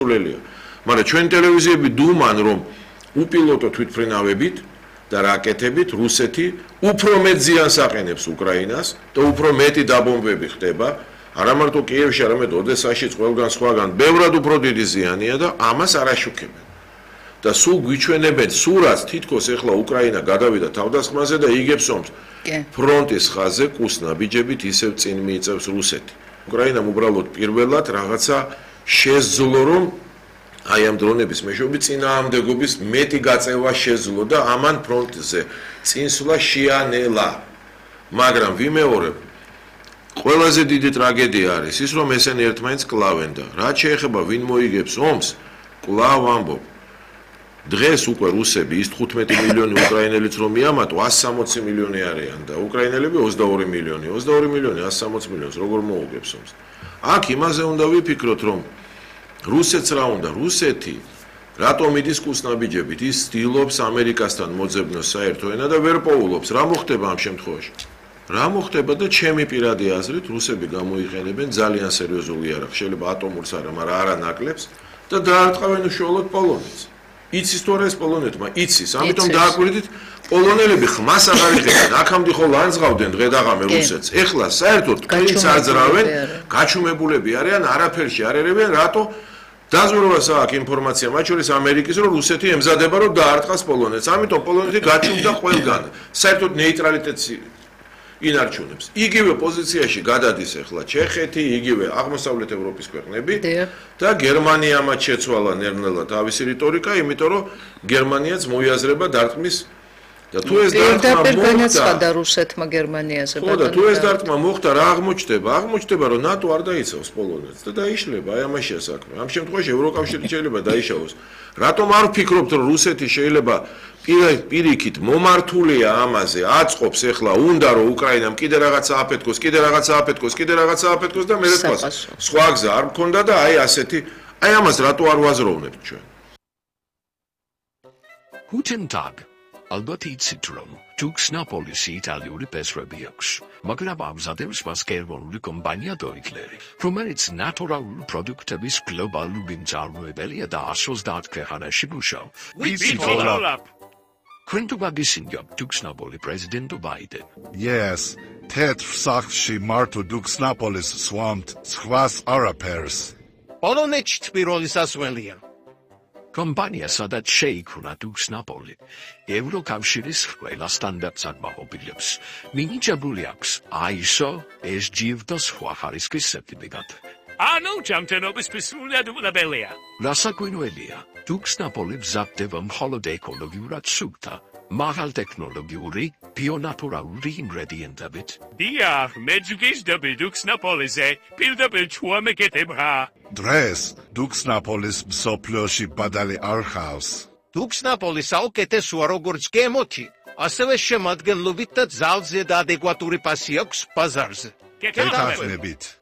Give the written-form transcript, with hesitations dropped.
მაგრამ ჩვენ ტელევიზიები დუმან რომ უპილოტო თვითმფრინავებით და რაკეტებით რუსეთი უფრო მეტ ზიანს აყენებს უკრაინას და უფრო მეტი დაბომბები ხდება არა მარტო კიევში, არამედ ოდესაშიც, ყველგან სხვაგან ბევრად უფრო დიდი ზიანია და ამას არ აშუქებენ. და სულ გვიჩვენებენ სურათს თითქოს ეხლა უკრაინა გადავიდა თავდასხმაზე და იგებს ომს. ფრონტის ხაზზე კუსნაბიჯებით ისევ წინ მიიწევს რუსეთი. უკრაინამ უბრალოდ პირველად რაღაცა შეძლო რომ აი ამ დრონების მეშვეობით წინააღმდეგობის მეტი გაწევა შეძლო და ამან ფრონტზე წინსვლა შეანელა. მაგრამ ვიმეორებ ყველაზე დიდი ტრაგედია არის ის რომ ესენი ერთმანეთს კლავენ და რაც შეეხება ვინ მოიგებს ომს კლავ ამბობ დღეს უკვე რუსები ის 15 მილიონი უკრაინელიც რომ მიამატო 160 მილიონი არიან და უკრაინელები 22 მილიონი 160 მილიონს როგორ მოუგებს ომს აქ იმაზე უნდა ვიფიქროთ რომ რუსეთს რა უნდა რუსეთი რატომ იდის კუსნაბიჯებით ის ცდილობს ამერიკასთან მოძებნოს საერთო ენა და ვერ პოულობს რა მოხდება ამ შემთხვევაში რა მოხდება და ჩემი პირადი აზრით რუსები გამოიყენებენ ძალიან სერიოზულ იარაღს შეიძლება ატომურს არა მაგრამ არა ნაკლებს და დაარტყავენ უშუალოდ პოლონეთს იცის თუ არა ეს პოლონეთმა იცის ამიტომ დააკვირდით პოლონელები ხმას აღარ იღებენ აქამდე ხოლმე ანძღავდნენ დღედაღამე რუსეთს ეხლა საერთოდ კრინც აძრავენ გაჩუმებულები არიან არაფერში არ ერებიან რატო დაზვერვას აქვს ინფორმაცია მათ შორის ამერიკის რომ რუსეთი ემზადება რომ დაარტყას პოლონეთს ამიტომ პოლონეთი გაჩუმდა ყველგან საერთოდ ნეიტრალიტეტს ინარჩუნებს. იგივე პოზიციაში გადადის ახლა ჩეხეთი, იგივე აღმოსავლეთ ევროპის ქვეყნები და გერმანიამაც შეცვალა ნერნელა თავისი რიტორიკა, იმიტომ რომ გერმანიაც მოიაზრება დარტყმის და თუ ეს დარტყმა განაცხადა რუსეთმა გერმანიაზე ხო და თუ ეს დარტყმა მოხდა რა აღმოჩნდება რომ ნატო არ დაიცავს პოლონეთს და დაიშლება აი ამაშია საქმე. ამ შემთხვევაში ევროკავშირი შეიძლება დაიშალოს. რატომ არ ვფიქრობთ რომ რუსეთი შეიძლება პირიქით მომართულია ამაზე აწყობს ეხლა უნდა რომ უკრაინამ კიდე რაღაცა აფეთქოს და მერე სხვა გზა არ მქონდა და აი ასეთი აი ამას რატო არ ვაზროვნებთ ჩვენ Guten Tag. ალბათ იცით რომ ჯუქს ნაპოლისი იტალიური პესრები აქვს, მაგრამ ამზადებს მას გერმანული კომპანია დოიტლერი, რომელიც ნატურალური პროდუქტების გლობალური მწარმოებელია და 130 ქვეყანაში მუშაობს. ვიცით ხოლმე. Ჩვენ თუ გაგისინჯავთ ჯუქს ნაპოლი პრეზიდენტ ბაიდენ. Yes, თეთრ სახლში მარტო ჯუქს ნაპოლის სვამთ სხვას არაფერს. პოლონეთში პირველი სასველია. Kompania სადაც შეიქმნა ჯუქს ნაპოლი, ევროკავშირის ყველა სტანდარტს აღმოაჩენს. მინიჭებული აქვს ISO, SGF და სხვა ხარისხის სერტიფიკატი. ანუ ჯამთენობის სრულიად უყურებელია. რასაკვირველია, ჯუქს ნაპოლი მზადდება მხოლოდ ეკოლოგიურად სუფთა, მაღალტექნოლოგიური, ბიონატურალური ინგრედიენტებით. დიახ, მე ჯგისდები ჯუქს ნაპოლიზე, პირდაპირ ჩუამეკეთებღა. დღეს ჯუქს ნაპოლის მსოფლიოში ბადალი არ ხავს. ჯუქს ნაპოლის საუკეთესოა როგორც გემოთი, ასევე შემადგენლობით და ძალზე და ადეკვატური პასი აქვს ბაზარზე. გეთანხმებით.